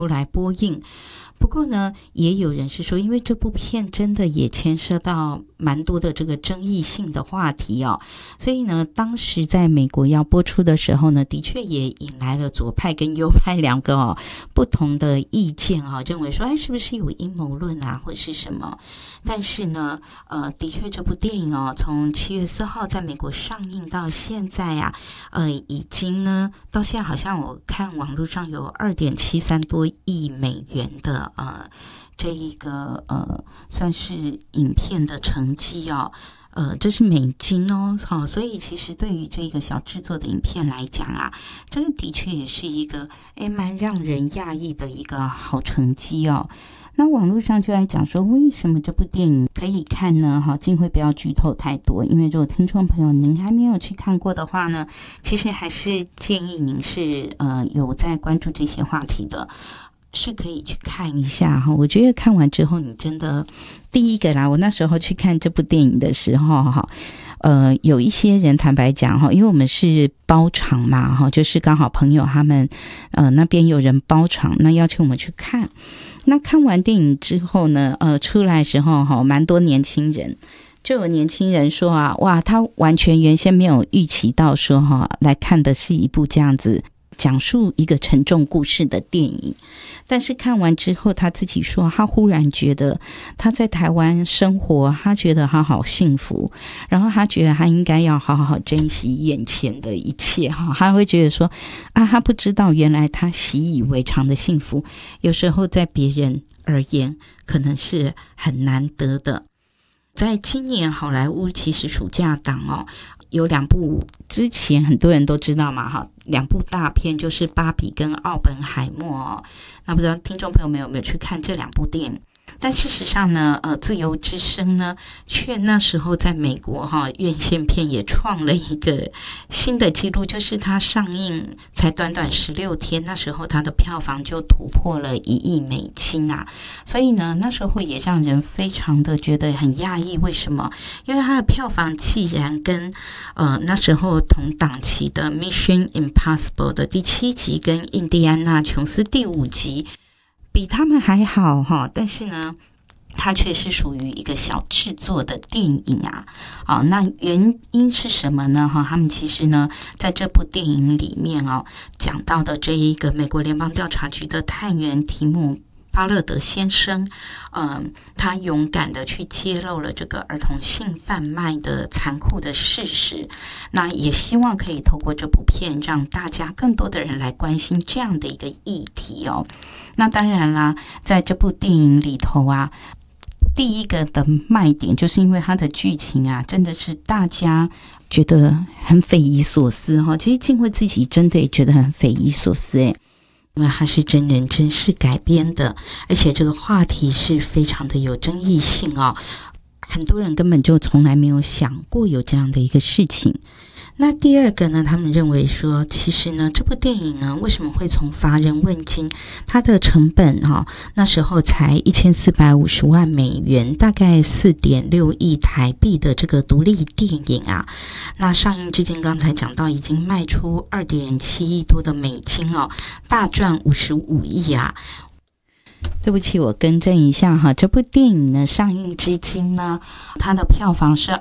来播映。不过呢，也有人是说，因为这部片真的也牵涉到蛮多的这个争议性的话题哦，所以呢，当时在美国要播出的时候呢，的确也引来了左派跟右派两个不同的意见认为说，是不是有阴谋论啊，或是什么？但是呢，的确这部电影从7月4号在美国上映到现在啊，已经呢到现在好像我看网络上有2.73多亿美元的这一个算是影片的成绩这是美金所以其实对于这个小制作的影片来讲啊，这个的确也是一个蛮让人讶异的一个好成绩那网络上就来讲说，为什么这部电影可以看呢？尽会不要剧透太多，因为如果听众朋友您还没有去看过的话呢，其实还是建议您是有在关注这些话题的，是可以去看一下我觉得看完之后，你真的第一个啦，我那时候去看这部电影的时候有一些人坦白讲因为我们是包场嘛就是刚好朋友他们那边有人包场，那邀请我们去看。那看完电影之后呢出来的时候蛮多年轻人，就有年轻人说哇，他完全原先没有预期到说来看的是一部这样子讲述一个沉重故事的电影，但是看完之后他自己说，他忽然觉得他在台湾生活，他觉得他好幸福，然后他觉得他应该要好好珍惜眼前的一切他会觉得说他不知道原来他习以为常的幸福，有时候在别人而言可能是很难得的。在今年好莱坞其实暑假档有2部，之前很多人都知道嘛2部大片就是芭比跟奥本海默那不知道听众朋友们有没有去看这2部电影？但事实上呢自由之声呢却那时候在美国院线片也创了一个新的纪录，就是它上映才短短16天，那时候它的票房就突破了1亿美金所以呢那时候也让人非常的觉得很讶异，为什么？因为它的票房既然跟那时候同档期的 Mission Impossible 的第7集跟印第安纳琼斯第5集比他们还好但是呢它却是属于一个小制作的电影那原因是什么呢他们其实呢在这部电影里面讲到的这一个美国联邦调查局的探员提姆巴勒德先生他勇敢的去揭露了这个儿童性贩卖的残酷的事实，那也希望可以透过这部片让大家更多的人来关心这样的一个议题那当然啦，在这部电影里头第一个的卖点就是因为它的剧情真的是大家觉得很匪夷所思其实静慧自己真的也觉得很匪夷所思因为它是真人真事改编的，而且这个话题是非常的有争议性很多人根本就从来没有想过有这样的一个事情。那第二个呢，他们认为说其实呢这部电影呢为什么会从乏人问津，它的成本那时候才1450万美元，大概4.6亿台币的这个独立电影那上映至今刚才讲到已经卖出2.7亿多的美金大赚55亿对不起，我更正一下这部电影呢上映至今呢，它的票房是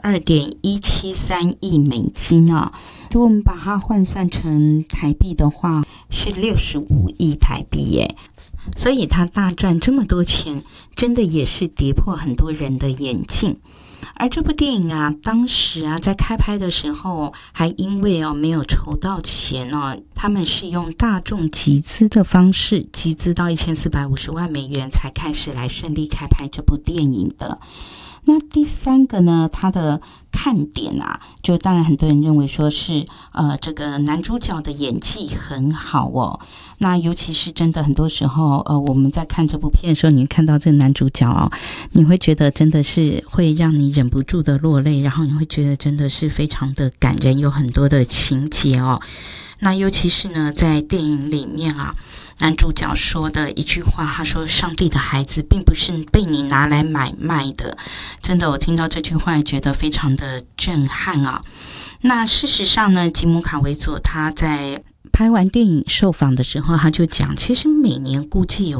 2.173亿美金如果我们把它换算成台币的话，是65亿台币耶。所以它大赚这么多钱，真的也是跌破很多人的眼镜。而这部电影当时在开拍的时候，还因为没有筹到钱他们是用大众集资的方式集资到1450万美元，才开始来顺利开拍这部电影的。那第三个呢，它的看点就当然很多人认为说是这个男主角的演技很好那尤其是真的很多时候我们在看这部片的时候，你看到这个男主角你会觉得真的是会让你忍不住的落泪，然后你会觉得真的是非常的感人，有很多的情节那尤其是呢在电影里面男主角说的一句话，他说上帝的孩子并不是被你拿来买卖的。真的，我听到这句话也觉得非常的震撼那事实上呢，吉姆卡维佐他在拍完电影受访的时候，他就讲，其实每年估计有